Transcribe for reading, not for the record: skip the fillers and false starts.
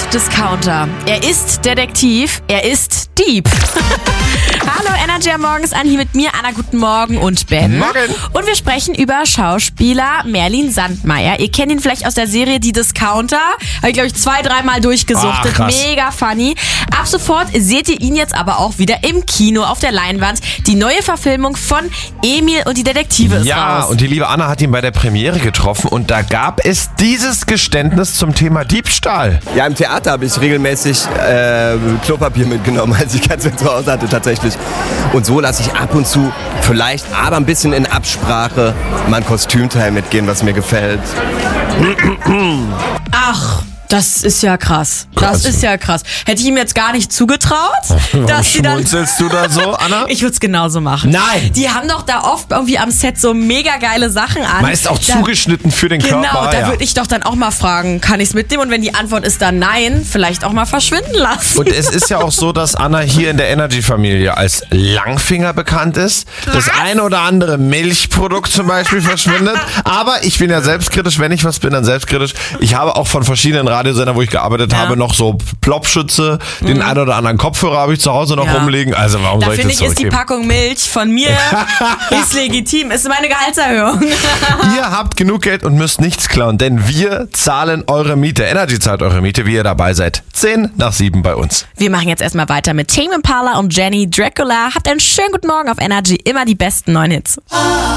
Discounter. Er ist Detektiv. Er ist Dieb. Hallo Energy am Morgens an, hier mit mir, Anna, guten Morgen und Ben. Morgen. Und wir sprechen über Schauspieler Merlin Sandmeier. Ihr kennt ihn vielleicht aus der Serie Die Discounter. Habe ich, glaube ich, 2-3 Mal durchgesuchtet. Ach, krass. Mega funny. Ab sofort seht ihr ihn jetzt aber auch wieder im Kino auf der Leinwand. Die neue Verfilmung von Emil und die Detektive ist Ja, raus. und die liebe Anna hat ihn bei der Premiere getroffen und da gab es dieses Geständnis zum Thema Diebstahl. Ja, im Theater habe ich regelmäßig Klopapier mitgenommen, als ich keins mehr zu Hause hatte tatsächlich. Und so lasse ich ab und zu vielleicht, aber ein bisschen in Absprache, mein Kostümteil mitgehen, was mir gefällt. Ach, das ist ja krass. Das ist ja krass. Hätte ich ihm jetzt gar nicht zugetraut, dass sie dann... Schmunzelst du da so, Anna? Ich würde es genauso machen. Nein. Die haben doch da oft irgendwie am Set so mega geile Sachen an. Man ist auch zugeschnitten für den Genau, Körper. da ja. würde ich doch dann auch mal fragen, kann ich es mitnehmen? Und wenn die Antwort ist dann nein, vielleicht auch mal verschwinden lassen. Und es ist ja auch so, dass Anna hier in der Energy-Familie als Langfinger bekannt ist. Das eine oder andere Milchprodukt zum Beispiel verschwindet. Aber ich bin ja selbstkritisch, wenn ich was bin, dann selbstkritisch. Ich habe auch von verschiedenen Radiosendern, wo ich gearbeitet habe, noch so Plopschütze. Den einen oder anderen Kopfhörer habe ich zu Hause noch rumliegen. Also warum Da soll ich finde das ich, ist die zurückgeben? Packung Milch von mir ist legitim. Ist meine Gehaltserhöhung. Ihr habt genug Geld und müsst nichts klauen, denn wir zahlen eure Miete. Energy zahlt eure Miete, wie ihr dabei seid. 6:50 bei uns. Wir machen jetzt erstmal weiter mit Tame Impala und Jenny Dracula. Habt einen schönen guten Morgen auf Energy. Immer die besten neuen Hits.